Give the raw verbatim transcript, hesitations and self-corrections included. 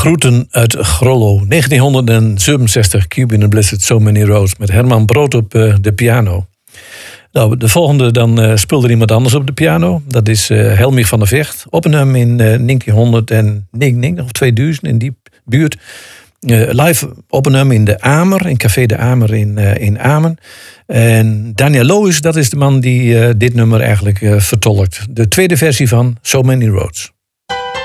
Groeten uit Grollo, negentienhonderdzevenenzestig, Cube in a Blizzard, So Many Roads, met Herman Brood op uh, de piano. Nou, de volgende, dan uh, speelde iemand anders op de piano. Dat is uh, Helmich van der Vecht. Opname in uh, negentienhonderdnegenennegentig of tweeduizend, in die buurt. Uh, live opname in de Amer, in Café de Amer in, uh, in Amen. En Daniel Loos, dat is de man die uh, dit nummer eigenlijk uh, vertolkt. De tweede versie van So Many Roads.